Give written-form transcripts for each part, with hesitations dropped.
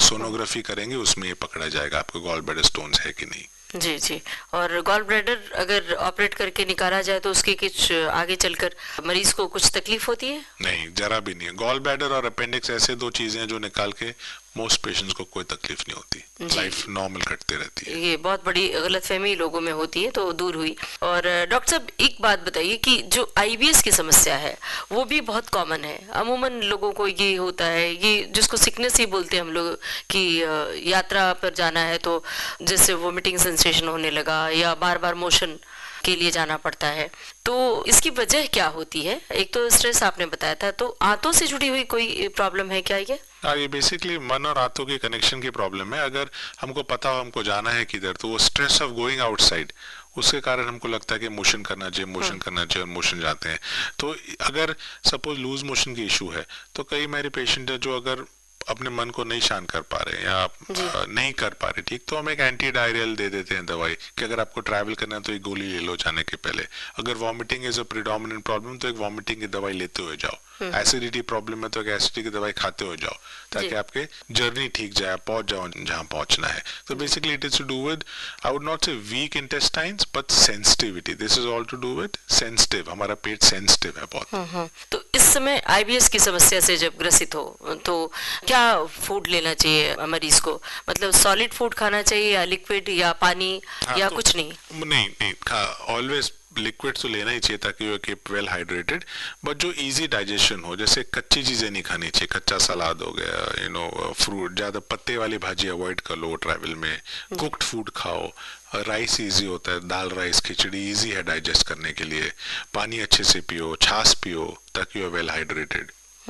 Sonography करेंगे, उसमें ये पकड़ा जाएगा आपको गॉल ब्लैडर स्टोन्स है कि नहीं। जी जी। और गॉल ब्लैडर अगर ऑपरेट करके निकाला जाए तो उसकी कुछ आगे चलकर मरीज को कुछ तकलीफ होती है? नहीं, जरा भी नहीं है। गॉल ब्लैडर और अपेंडिक्स ऐसे दो चीजें हैं जो निकाल के मोस्ट पेशेंट्स को कोई तकलीफ नहीं होती, लाइफ नॉर्मल कटती रहती है। ये बहुत बड़ी गलतफहमी लोगों में होती है, तो दूर हुई। और डॉक्टर साहब एक बात बताइए कि जो आईबीएस की समस्या है वो भी बहुत कॉमन है, अमूमन लोगों को ये होता है, ये जिसको सिकनेस ही बोलते हैं हम लोग, कि यात्रा पर जाना है तो जैसे वोमिटिंग सेंसेशन होने लगा या बार बार मोशन के लिए जाना पड़ता है, तो इसकी वजह क्या होती है? एक तो स्ट्रेस आपने बताया था, तो आंतों से जुड़ी हुई कोई प्रॉब्लम है क्या ये? हाँ, ये बेसिकली मन और आंतों के कनेक्शन की प्रॉब्लम है। अगर हमको पता हो हमको जाना है किधर, तो वो स्ट्रेस ऑफ गोइंग आउटसाइड, उसके कारण हमको लगता है कि मोशन करना चाहिए, मोशन करना चाहिए, और मोशन जाते हैं। तो अगर सपोज लूज मोशन की इशू है, तो कई मेरे पेशेंट है जो अगर अपने मन को नहीं शांत कर पा रहे या नहीं कर पा रहे ठीक, तो हम एक एंटी डायरियल दे देते हैं दवाई कि अगर आपको ट्रैवल करना है तो एक गोली ले लो जाने के पहले। अगर vomiting is a predominant problem तो एक वॉमिटिंग की दवाई लेते हुए जाओ। एसिडिटी प्रॉब्लम है तो एक एसिडिटी की दवाई खाते हुए जाओ, ताकि आपके जर्नी ठीक जाए, पहुंच जाओ जहां पहुंचना है। तो basically it is to do with, I would not से week intestines, but sensitivity. This is all to do with sensitive, हमारा पेट सेंसिटिव है बहुत। तो इस समय आईबीएस की समस्या से जब ग्रसित हो तो क्या फूड लेना चाहिए मरीज को? मतलब सॉलिड फूड खाना चाहिए या लिक्विड या पानी, या तो कुछ नहीं? नहीं नहीं, ऑलवेज लिक्विड तो लेना ही चाहिए ताकि वो कीप वेल हाइड्रेटेड, बट जो इजी डाइजेशन हो, जैसे कच्ची चीजें नहीं खानी चाहिए। कच्चा सलाद हो गया, फ्रूट, ज्यादा पत्ते वाली भाजी अवॉइड कर लो ट्रैवल में। कुक्ड फूड खाओ, राइस इजी होता है, दाल राइस खिचड़ी इजी है डाइजेस्ट करने के लिए। पानी अच्छे से पियो, छाछ पियो, ताकि वो वेल हाइड्रेटेड।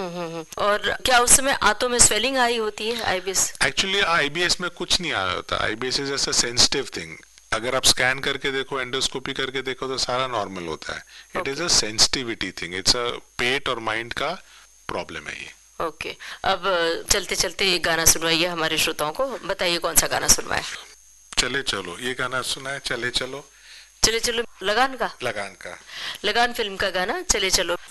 और क्या उस समय आंतों में स्वेलिंग आई होती है आईबीएस? एक्चुअली आईबीएस में कुछ नहीं आया होता। आईबीएस इज जैसा सेंसिटिव थिंग। अगर आप स्कैन करके देखो, एंडोस्कोपी करके देखो, तो सारा नॉर्मल होता है। It is a sensitivity thing, it's a पेट और माइंड का प्रॉब्लम है ये। ओके। अब चलते चलते एक गाना सुनवाइए हमारे श्रोताओं को। बताइए कौन सा गाना सुनवाए? चले चलो, ये गाना सुना है, चले चलो। चले चलो लगान का? लगान का। लगान फिल्म का गाना चले चलो।